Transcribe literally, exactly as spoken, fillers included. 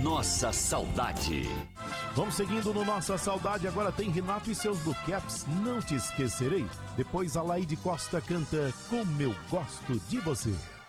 Nossa Saudade. Vamos seguindo no Nossa Saudade, agora tem Renato e seus Blue Caps, Não Te Esquecerei. Depois a Laide Costa canta Como Eu Gosto de Você.